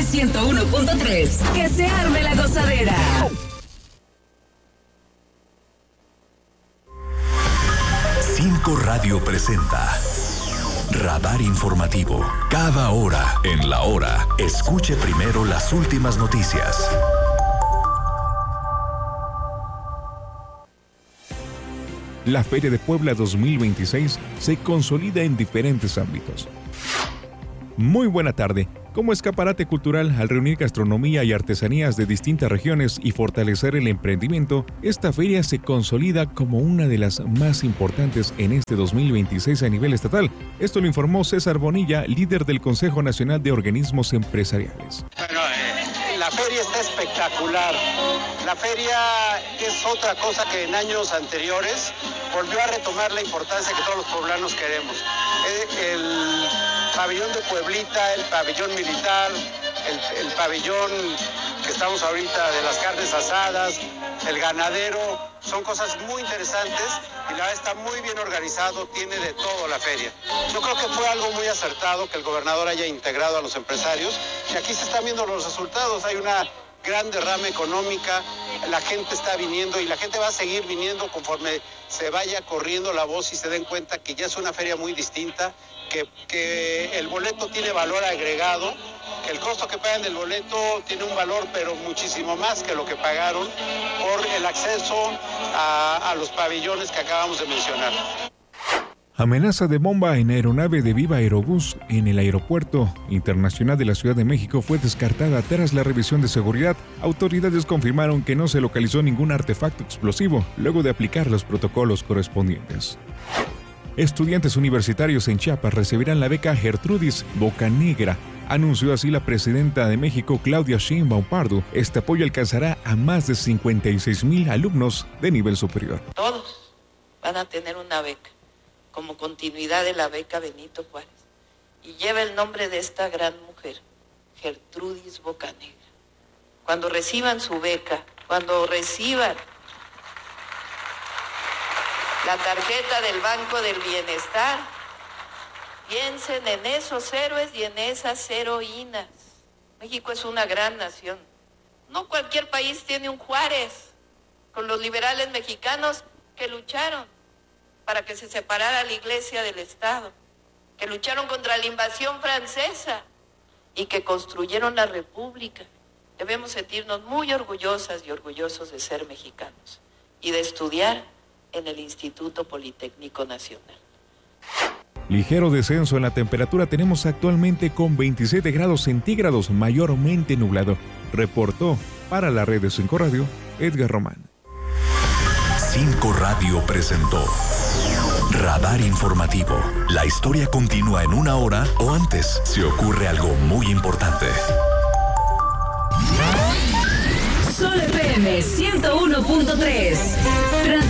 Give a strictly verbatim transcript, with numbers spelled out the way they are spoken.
ciento uno punto tres. Que se arme la gozadera. Cinco Radio presenta Radar Informativo. Cada hora en la hora, escuche primero las últimas noticias. La Feria de Puebla dos mil veintiséis se consolida en diferentes ámbitos. Muy buena tarde. Como escaparate cultural, al reunir gastronomía y artesanías de distintas regiones y fortalecer el emprendimiento, esta feria se consolida como una de las más importantes en este dos mil veintiséis a nivel estatal. Esto lo informó César Bonilla, líder del Consejo Nacional de Organismos Empresariales. Bueno, eh, la feria está espectacular. La feria es otra cosa que en años anteriores volvió a retomar la importancia que todos los poblanos queremos. Eh, el pabellón de Pueblita, el pabellón militar, el, el pabellón que estamos ahorita de las carnes asadas, el ganadero, son cosas muy interesantes y la verdad está muy bien organizado, tiene de todo la feria. Yo creo que fue algo muy acertado que el gobernador haya integrado a los empresarios y aquí se están viendo los resultados, hay una gran derrama económica, la gente está viniendo y la gente va a seguir viniendo conforme se vaya corriendo la voz y se den cuenta que ya es una feria muy distinta, que, que el boleto tiene valor agregado, que el costo que pagan del boleto tiene un valor pero muchísimo más que lo que pagaron por el acceso a, a los pabellones que acabamos de mencionar. Amenaza de bomba en aeronave de Viva Aerobús en el Aeropuerto Internacional de la Ciudad de México fue descartada tras la revisión de seguridad. Autoridades confirmaron que no se localizó ningún artefacto explosivo luego de aplicar los protocolos correspondientes. Estudiantes universitarios en Chiapas recibirán la beca Gertrudis Bocanegra. Anunció así la presidenta de México, Claudia Sheinbaum Pardo. Este apoyo alcanzará a más de cincuenta y seis mil alumnos de nivel superior. Todos van a tener una beca, como continuidad de la beca Benito Juárez, y lleva el nombre de esta gran mujer, Gertrudis Bocanegra. Cuando reciban su beca, cuando reciban la tarjeta del Banco del Bienestar, piensen en esos héroes y en esas heroínas. México es una gran nación. No cualquier país tiene un Juárez, con los liberales mexicanos que lucharon para que se separara la Iglesia del Estado, que lucharon contra la invasión francesa y que construyeron la República. Debemos sentirnos muy orgullosas y orgullosos de ser mexicanos y de estudiar en el Instituto Politécnico Nacional. Ligero descenso en la temperatura tenemos actualmente con veintisiete grados centígrados, mayormente nublado. Reportó para la red de Cinco Radio, Edgar Román. Cinco Radio presentó Radar Informativo. La historia continúa en una hora o antes si ocurre algo muy importante. Sol F M ciento uno punto tres.